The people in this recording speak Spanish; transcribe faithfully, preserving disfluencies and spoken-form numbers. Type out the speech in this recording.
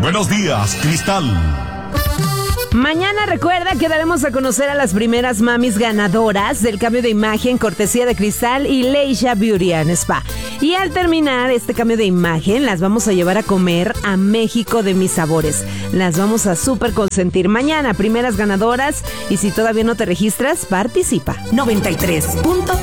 Buenos días, Cristal. Mañana, recuerda que daremos a conocer a las primeras mamis ganadoras del cambio de imagen cortesía de Cristal y Leisha Beauty and Spa. Y al terminar este cambio de imagen, las vamos a llevar a comer a México de mis sabores. Las vamos a súper consentir mañana, primeras ganadoras. Y si todavía no te registras, participa. noventa y tres punto